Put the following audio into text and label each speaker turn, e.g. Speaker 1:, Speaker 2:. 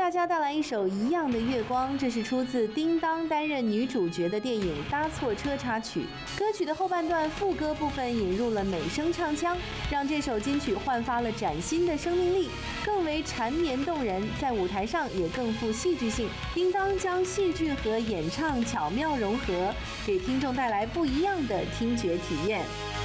Speaker 1: 大家带来一首《一样的月光》，这是出自叮当担任女主角的电影《搭错车》插曲。歌曲的后半段副歌部分引入了美声唱腔，让这首金曲焕发了崭新的生命力，更为缠绵动人，在舞台上也更富戏剧性。叮当将戏剧和演唱巧妙融合，给听众带来不一样的听觉体验。